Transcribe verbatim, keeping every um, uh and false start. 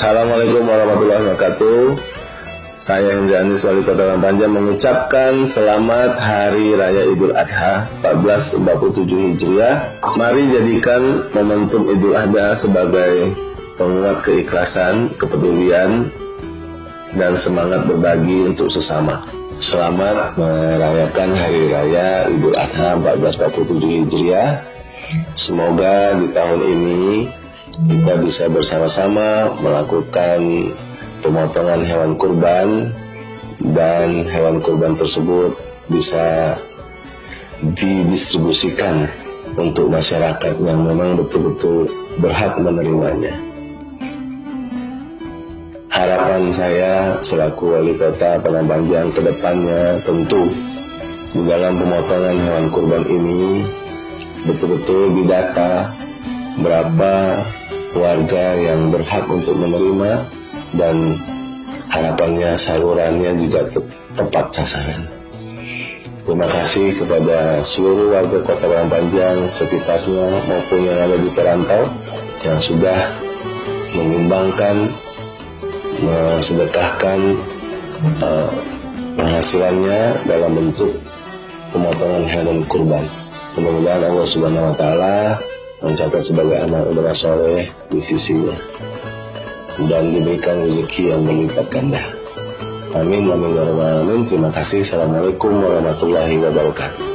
Assalamualaikum warahmatullahi wabarakatuh. Saya Hendri Anis, Wali Kota Padang Panjang, mengucapkan selamat Hari Raya Idul Adha seribu empat ratus empat puluh tujuh Hijriah. Mari jadikan momentum Idul Adha sebagai penguat keikhlasan, kepedulian, dan semangat berbagi untuk sesama. Selamat merayakan Hari Raya Idul Adha seribu empat ratus empat puluh tujuh Hijriah. Semoga di tahun ini kita bisa bersama-sama melakukan pemotongan hewan kurban, dan hewan kurban tersebut bisa didistribusikan untuk masyarakat yang memang betul-betul berhak menerimanya. Harapan saya selaku Wali Kota Padang Panjang ke depannya tentu di dalam pemotongan hewan kurban ini betul-betul didata berapa warga yang berhak untuk menerima, dan harapannya salurannya juga te tepat sasaran. Terima kasih kepada seluruh warga Kota Padang Panjang sekitarnya maupun yang ada di perantau yang sudah menyumbangkan, mensedekahkan uh, penghasilannya dalam bentuk pemotongan hewan kurban. Mudah-mudahan Allah Subhanahu wa Ta'ala mencatat sebagai amal ibadah soleh di sisinya dan diberikan rezeki yang berlipat ganda. Amin, amin, ya rabbal alamin. Terima kasih. Assalamualaikum warahmatullahi wabarakatuh.